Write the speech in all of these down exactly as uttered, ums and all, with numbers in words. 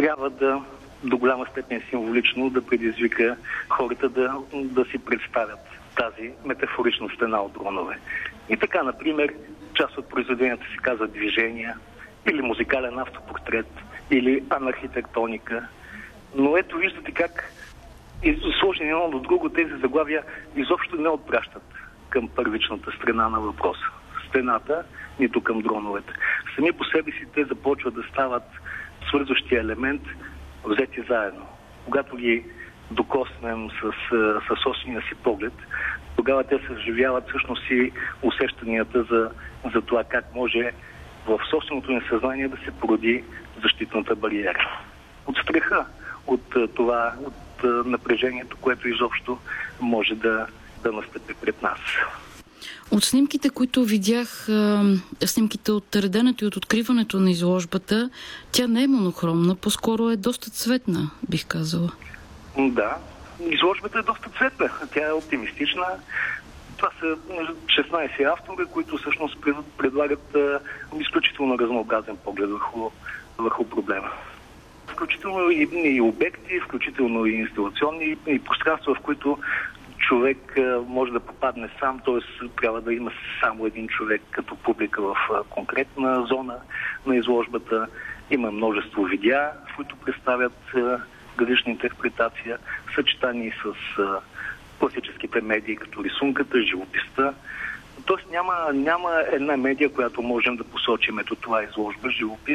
трябва да до голяма степен символично да предизвика хората да, да си представят тази метафорична стена от дронове. И така, например, част от произведенията се казва движения, или музикален автопортрет, или анархитектоника. Но ето виждате как сложени едно до друго, тези заглавия изобщо не отпращат към първичната страна на въпроса. Стената, нито към дроновете. Сами по себе си те започват да стават свързващия елемент, взети заедно. Когато ги докоснем с, с собствения си поглед, тогава те съживяват всъщност и усещанията за, за това как може в собственото ни съзнание да се породи защитната бариера. От страха, от това, от напрежението, което изобщо може да, да настъпи пред нас. От снимките, които видях, снимките от реденето и от откриването на изложбата, тя не е монохромна, по-скоро е доста цветна, бих казала. Да, изложбата е доста цветна. Тя е оптимистична. Това са шестнайсет автори, които всъщност предлагат изключително разнообразен поглед върху, върху проблема. Включително и, и обекти, включително и инсталационни, и пространства, в които човек може да попадне сам, т.е. трябва да има само един човек като публика в конкретна зона на изложбата. Има множество видеа, които представят различна интерпретация, съчетани с класическите медии, като рисунката, живописта. Тоест няма, няма една медия, която можем да посочим. Ето това е изложба, живопис,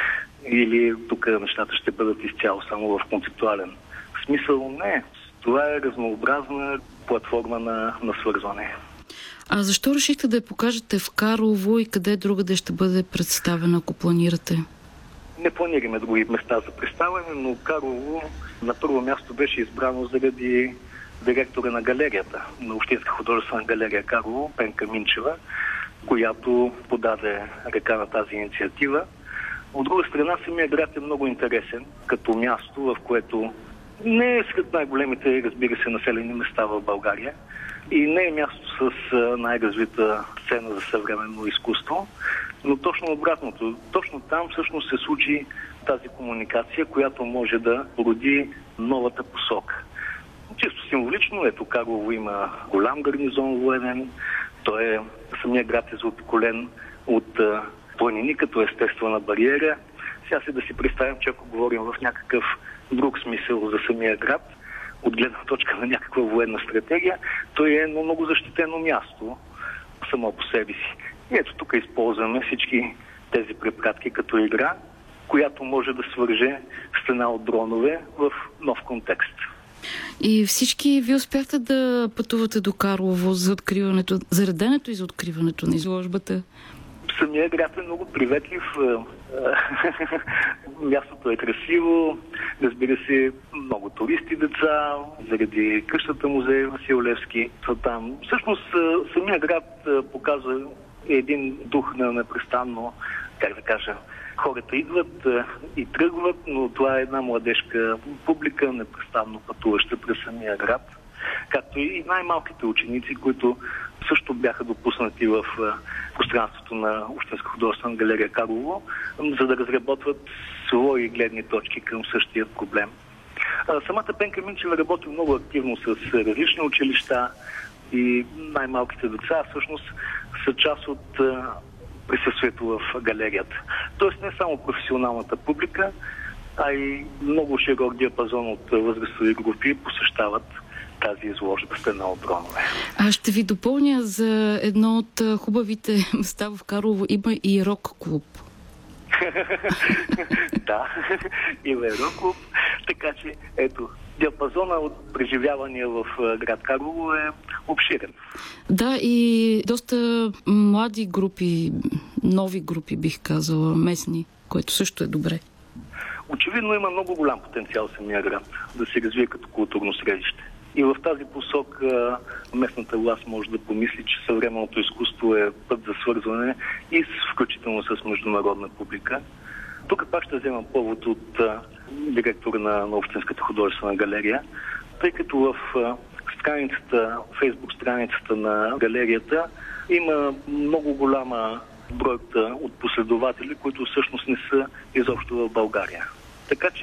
или тук нещата ще бъдат изцяло само в концептуален смисъл. Не. Това е разнообразна платформа на, на свързване. А защо решихте да я покажете в Карлово и къде другаде ще бъде представена, ако планирате? Не планираме други места за представяне, но Карлово на първо място беше избрано заради директора на галерията, на Общинска художествена галерия Карлово, Пенка Минчева, която подаде ръка на тази инициатива. От друга страна, самия град е много интересен като място, в което не е сред най-големите, разбира се, населени места в България и не е място с най-развита сцена за съвременно изкуство, но точно обратното. Точно там всъщност се случи тази комуникация, която може да породи новата посока. Чисто символично, ето Карлово има голям гарнизон военен, той е, самия град е заобиколен от планини като естествена бариера. Сега се да си представим, че ако говорим в някакъв друг смисъл за самия град, от гледна точка на някаква военна стратегия, той е едно много защитено място само по себе си. И ето тук използваме всички тези препратки като игра, която може да свърже стена от дронове в нов контекст. И всички ви успяхте да пътувате до Карлово за откриването, за реденето и за откриването на изложбата? Самия град е много приветлив. Мястото е красиво. Разбира се, много туристи, деца, заради къщата музей Васил Левски са там. Всъщност, самия град показва един дух на непрестанно, как да кажа, хората идват и тръгват, но това е една младежка публика, непрестанно пътуваща през самия град. Както и най-малките ученици, които също бяха допуснати в пространството на Общинска художествена галерия Карлово, за да разработват свои гледни точки към същия проблем. Самата Пенка Минчева работи много активно с различни училища и най-малките деца всъщност са част от присъствието в галерията. Тоест не само професионалната публика, а и много широк диапазон от възрастови групи посещават тази изложба стена от дронове. А ще ви допълня за едно от хубавите места в Карлово. Има и рок-клуб. Да, има и рок-клуб. Така че, ето, диапазона от преживявания в град Карлово е обширен. Да, и доста млади групи, нови групи, бих казала, местни, което също е добре. Очевидно има много голям потенциал самия град да се развие като културно средище. И в тази посока местната власт може да помисли, че съвременното изкуство е път за свързване и включително с международна публика. Тук пак ще вземам повод от директора на, на Общинската художествена галерия, тъй като в страницата, фейсбук страницата на галерията има много голяма бройка от последователи, които всъщност не са изобщо в България. Така че